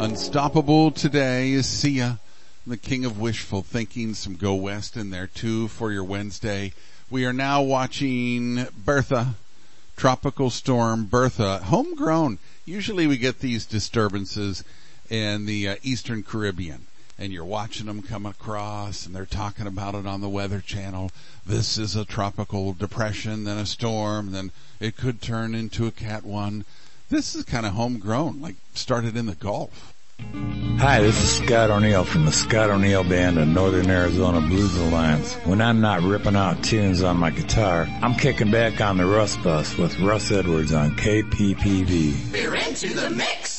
Unstoppable today is Sia, the king of wishful thinking. Some Go West in there too for your Wednesday. We are now watching Bertha, Tropical Storm Bertha, homegrown. Usually we get these disturbances in the Eastern Caribbean, and you're watching them come across, and they're talking about it on the Weather Channel. This is a tropical depression, then a storm, then it could turn into a Cat 1. This is kind of homegrown, like started in the Gulf. Hi, this is Scott O'Neill from the Scott O'Neill Band of Northern Arizona Blues Alliance. When I'm not ripping out tunes on my guitar, I'm kicking back on the Russ Bus with Russ Edwards on KPPV. We're into the mix.